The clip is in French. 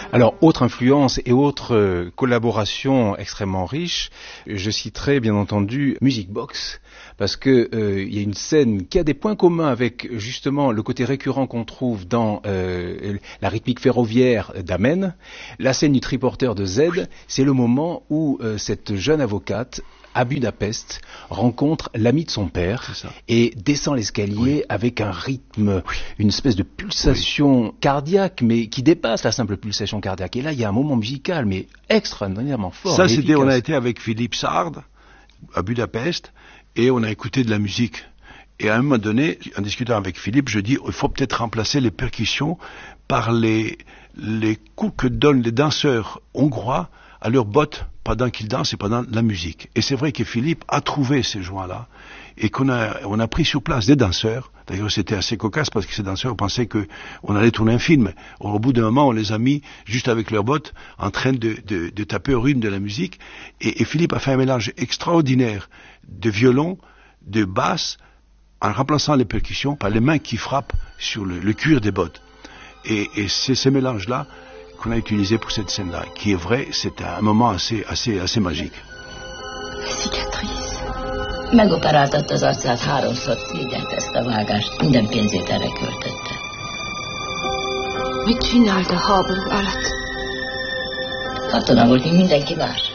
Alors, autre influence et autre collaboration extrêmement riche, je citerai bien entendu Music Box, parce que il y a une scène qui a des points communs avec justement le côté récurrent qu'on trouve dans la rythmique ferroviaire d'Amen. La scène du triporteur de Z, c'est le moment où cette jeune avocate à Budapest, rencontre l'ami de son père et descend l'escalier avec un rythme, une espèce de pulsation cardiaque, mais qui dépasse la simple pulsation cardiaque. Et là, il y a un moment musical, mais extraordinairement fort. Ça, c'était, on a été avec Philippe Sard à Budapest et on a écouté de la musique. Et à un moment donné, en discutant avec Philippe, je dis, il faut peut-être remplacer les percussions par les coups que donnent les danseurs hongrois à leurs bottes pendant qu'ils dansent et pendant la musique. Et c'est vrai que Philippe a trouvé ces joints-là et qu'on a pris sur place des danseurs. D'ailleurs, c'était assez cocasse parce que ces danseurs pensaient qu'on allait tourner un film. Au bout d'un moment, on les a mis juste avec leurs bottes en train de taper au rythme de la musique. Et Philippe a fait un mélange extraordinaire de violon, de basse, en remplaçant les percussions par les mains qui frappent sur le cuir des bottes. Et c'est ces mélanges-là qu'on a utilisé pour cette scène-là, qui est vrai, c'est un moment assez magique. Cicatrice. Megoperáltatta az arcát, 3-szor szégyelt ezt a vágást, minden pénzét erre költötte. Mit csinált a háború alatt? Katona volt, mint mindenki más.